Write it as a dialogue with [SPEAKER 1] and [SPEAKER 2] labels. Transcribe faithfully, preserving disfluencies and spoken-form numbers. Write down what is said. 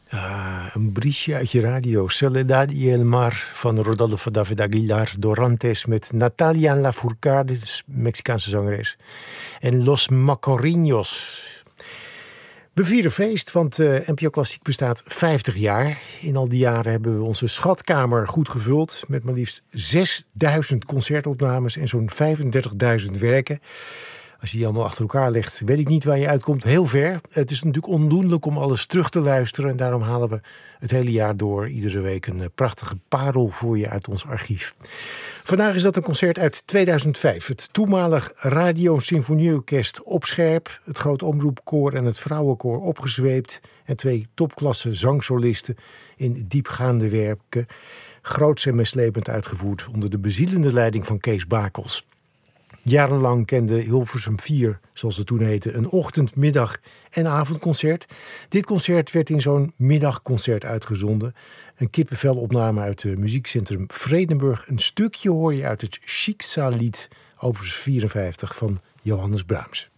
[SPEAKER 1] Ah, een briesje uit je radio. Soledad y el Mar van Rodolfo David Aguilar Dorantes met Natalia Lafourcade, Mexicaanse zangeres. En Los Macorriños. We vieren feest, want uh, N P O Klassiek bestaat vijftig jaar. In al die jaren hebben we onze schatkamer goed gevuld met maar liefst zesduizend concertopnames en zo'n vijfendertigduizend werken. Als je die allemaal achter elkaar legt, weet ik niet waar je uitkomt. Heel ver. Het is natuurlijk ondoenlijk om alles terug te luisteren. En daarom halen we het hele jaar door iedere week een prachtige parel voor je uit ons archief. Vandaag is dat een concert uit tweeduizend vijf. Het toenmalig Radio Symfonieorkest op scherp. Het Groot Omroepkoor en het Vrouwenkoor opgezweept. En twee topklasse zangsolisten in diepgaande werken. Groots en meeslepend uitgevoerd onder de bezielende leiding van Kees Bakels. Jarenlang kende Hilversum vier, zoals het toen heette, een ochtend-, middag- en avondconcert. Dit concert werd in zo'n middagconcert uitgezonden. Een kippenvelopname uit het muziekcentrum Vredenburg. Een stukje hoor je uit het Schicksalslied, opus vierenvijftig van Johannes Brahms.